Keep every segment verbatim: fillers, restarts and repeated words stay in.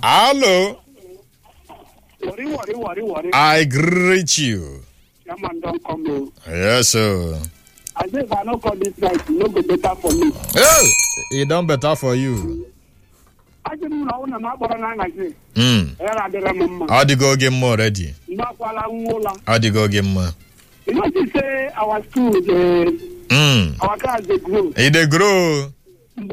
Hello. Worry, worry, worry, worry. I greet you. Your man don't come here. Yes, sir. I say if I don't call this night, no go better for me. Hey, it done better for you. I didn't know when I'm not born like this. Hmm. I did remember. How do you go get more ready? How do you go get more? You know, you say our school, the, Hmm. our class, they grow. It they grow. Hmm.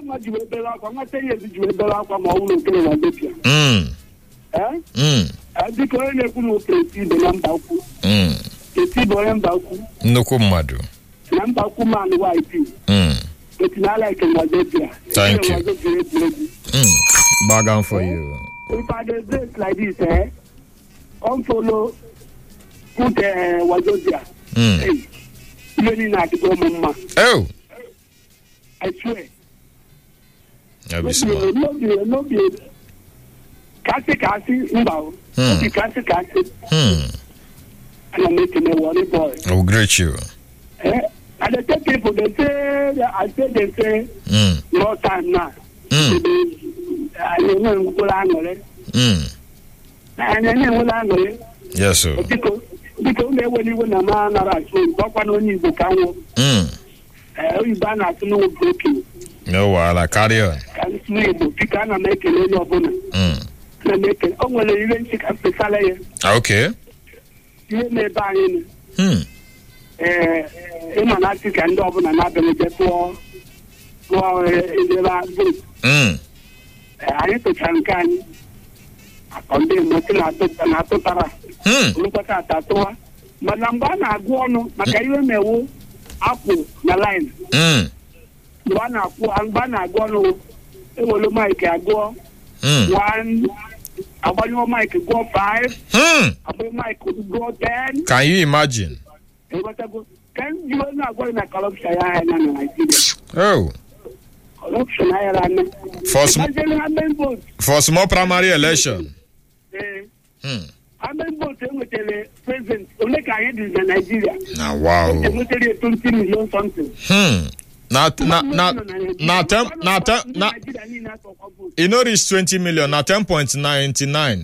Eh? Hmm. I think we're going to play the number. Hmm. The people are Baku. No kumadu. Number Kuman Y P. Hmm. It's not like in Wazepia. Thank you. Hmm. Bargain for you. If I do this like this, eh? Come follow. Put uh, Wazepia. Hmm. Hey. You need not to go, Mama. Oh. I swear. That be smart. No, no, no, no. Kasi kasi, no. Hmm. Kasi kasi. Hmm. And I'm making a worry boy. I'll greet you. Eh? And the tell people, they say, I say, they say, Hmm. no time now. Hmm. I don't know what I'm going to Hmm. and then what I'm going to Yes, sir. because because they when you want a man or a son, but one only the cow. Hmm. Uh, you ban at no broken. No, while I carry on. Can sleep, you can't make a little bonus. Hmm. Can make it. Oh, well, you didn't take up the salary. Okay. You may buy in. Hmm. Eh, in an article and open another get for for in the last book. Hmm. I need to chancan. On the Motina and Atotara. Hmm. Look at Tatoa. Malambana Guano, Makayo Mewo, Apple, the line. Hmm. Bana and Bana Guano, it will make a go. Hmm. One, about your mic go five, Hmm. about my could go ten. Can you imagine? Can you not go in a corruption? I Oh. Corruption, I ran. For, sm- for small primary election. Hmm. I'm going to with the president. Only can hear this in Nigeria. Now, wow. twenty million something. Hmm. Now, now, now, now, ten, now, ten, now, you know this twenty million, now ten point nine nine.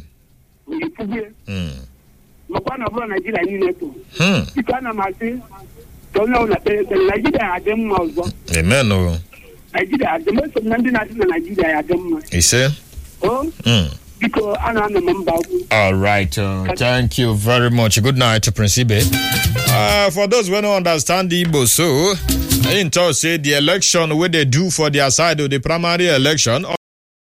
Hmm. Nigeria need to. Hmm. You can't say, don't know that Nigeria had them also. Amen. Oh. Nigeria, the most of Nigeria had them. He said? Oh? Hmm. Because I'm a member. All right. Uh, thank you very much. Good night to Principe. Uh, for those who don't understand the Igbo, so in touch say the election where they do for their side of the primary election.